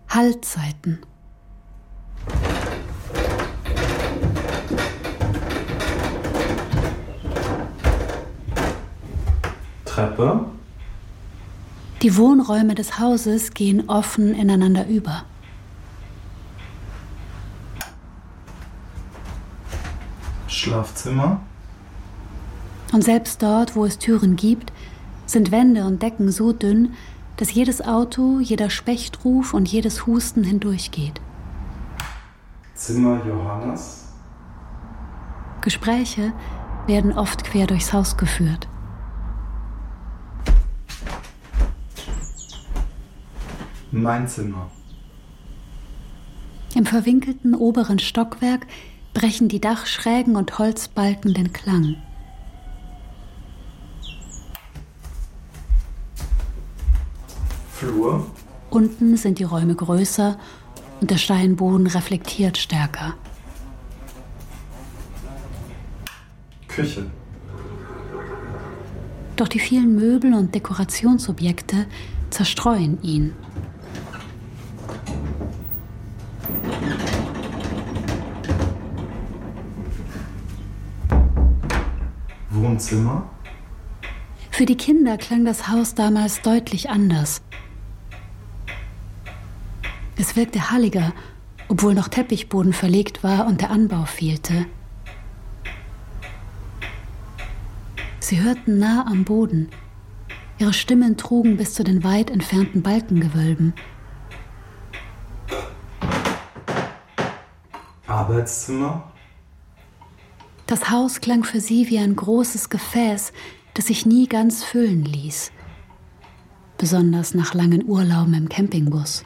Hallzeiten. Treppe. Die Wohnräume des Hauses gehen offen ineinander über. Schlafzimmer. Und selbst dort, wo es Türen gibt, sind Wände und Decken so dünn, dass jedes Auto, jeder Spechtruf und jedes Husten hindurchgeht. Zimmer Johannes. Gespräche werden oft quer durchs Haus geführt. Mein Zimmer. Im verwinkelten oberen Stockwerk brechen die Dachschrägen und Holzbalken den Klang. Flur. Unten sind die Räume größer und der Steinboden reflektiert stärker. Küche. Doch die vielen Möbel und Dekorationsobjekte zerstreuen ihn. Wohnzimmer. Für die Kinder klang das Haus damals deutlich anders. Es wirkte halliger, obwohl noch Teppichboden verlegt war und der Anbau fehlte. Sie hörten nah am Boden. Ihre Stimmen trugen bis zu den weit entfernten Balkengewölben. Arbeitszimmer. Das Haus klang für sie wie ein großes Gefäß, das sich nie ganz füllen ließ. Besonders nach langen Urlauben im Campingbus.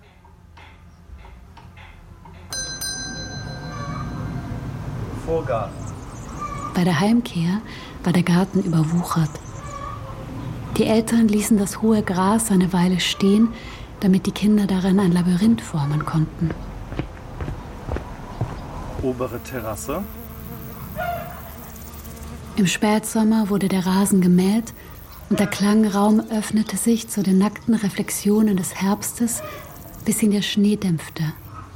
Vorgarten. Bei der Heimkehr war der Garten überwuchert. Die Eltern ließen das hohe Gras eine Weile stehen, damit die Kinder darin ein Labyrinth formen konnten. Obere Terrasse. Im Spätsommer wurde der Rasen gemäht und der Klangraum öffnete sich zu den nackten Reflexionen des Herbstes, bis ihn der Schnee dämpfte.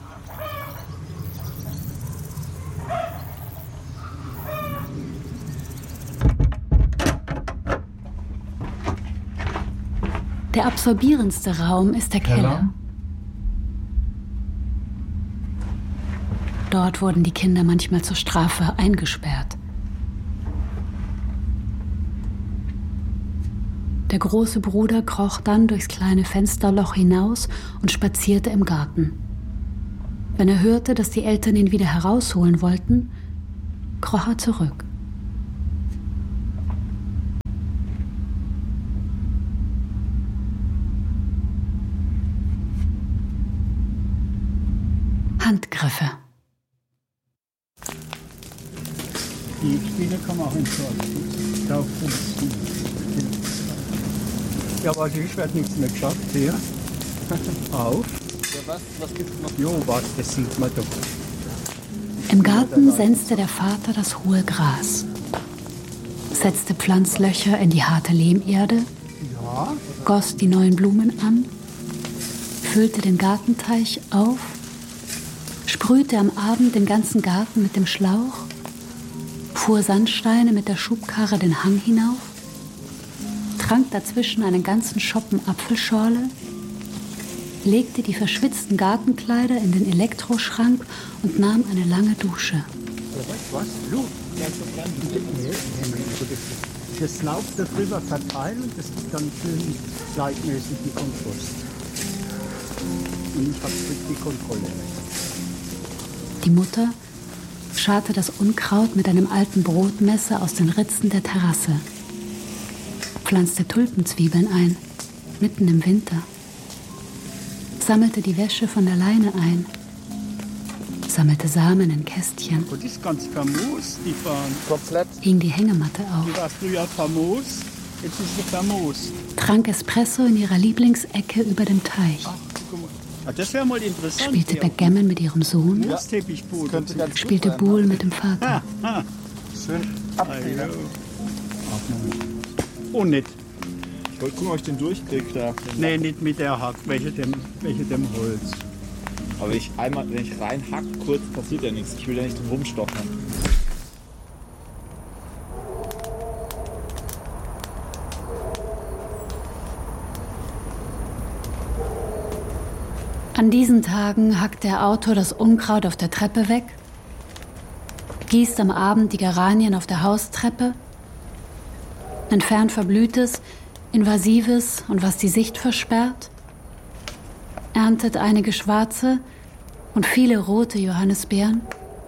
Der absorbierendste Raum ist der Keller. Dort wurden die Kinder manchmal zur Strafe eingesperrt. Der große Bruder kroch dann durchs kleine Fensterloch hinaus und spazierte im Garten. Wenn er hörte, dass die Eltern ihn wieder herausholen wollten, kroch er zurück. Handgriffe. Die Spiele kann man auch entsorgen. Da ja, aber ich werde nichts mehr geschafft hier. Auf. Ja, was gibt's noch? Jo, was, das sieht man doch. Im Garten senzte der Vater das hohe Gras, setzte Pflanzlöcher in die harte Lehmerde, goss die neuen Blumen an, füllte den Gartenteich auf, sprühte am Abend den ganzen Garten mit dem Schlauch, fuhr Sandsteine mit der Schubkarre den Hang hinauf, trank dazwischen einen ganzen Schoppen Apfelschorle, legte die verschwitzten Gartenkleider in den Elektroschrank und nahm eine lange Dusche. Was? Blut? Das Laub darüber verteilen, das ist dann schön gleichmäßig die Kompost. Und ich habe die Kontrolle. Die Mutter scharrte das Unkraut mit einem alten Brotmesser aus den Ritzen der Terrasse, pflanzte Tulpenzwiebeln ein, mitten im Winter, sammelte die Wäsche von der Leine ein, sammelte Samen in Kästchen. Und die ist ganz famos, die fahren. Komplett. Hing die Hängematte auf. Die war früher famos, jetzt ist sie famos. Trank Espresso in ihrer Lieblingsecke über dem Teich. Ach, guck mal. Ah, das wäre mal interessant. Spielte Backgammon mit ihrem Sohn, spielte Boule mit dem Vater. Schön abgehen. Oh, nett. Ich wollte gucken, ob ich den durchkriege da. Nee, nicht mit der Hack, welche dem Holz. Aber wenn ich reinhack, kurz passiert ja nichts. Ich will ja nicht drum rumstochern. An diesen Tagen hackt der Autor das Unkraut auf der Treppe weg, gießt am Abend die Geranien auf der Haustreppe, entfernt Verblühtes, Invasives und was die Sicht versperrt, erntet einige schwarze und viele rote Johannisbeeren,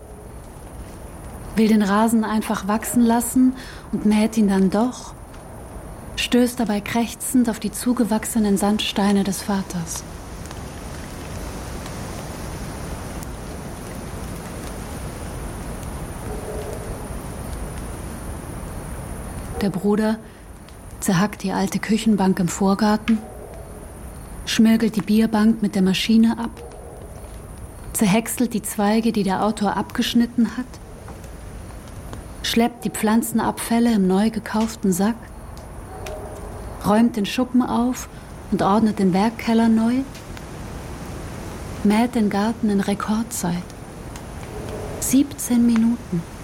will den Rasen einfach wachsen lassen und mäht ihn dann doch, stößt dabei krächzend auf die zugewachsenen Sandsteine des Vaters. Der Bruder zerhackt die alte Küchenbank im Vorgarten, schmirgelt die Bierbank mit der Maschine ab, zerhäckselt die Zweige, die der Autor abgeschnitten hat, schleppt die Pflanzenabfälle im neu gekauften Sack, räumt den Schuppen auf und ordnet den Werkkeller neu, mäht den Garten in Rekordzeit. 17 Minuten.